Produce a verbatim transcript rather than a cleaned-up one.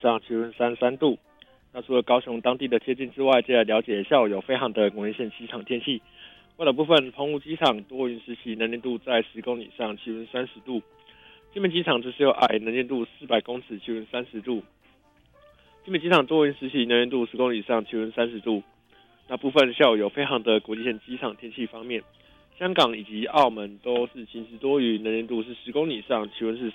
上气温三十三度。那除了高雄当地的贴近之外，接下来了解下午有飞航的国内线机场天气。外岛部分，澎湖机场多云时期，能见度在十公里以上，气温三十度。金门机场则是有矮，能见度四百公尺，气温三十度。金门机场多云时期，能见度十公里以上，气温三十度。那部分下午有飞航的国际线机场天气方面，香港以及澳门都是晴时多云，能见度是十公里以上，气温是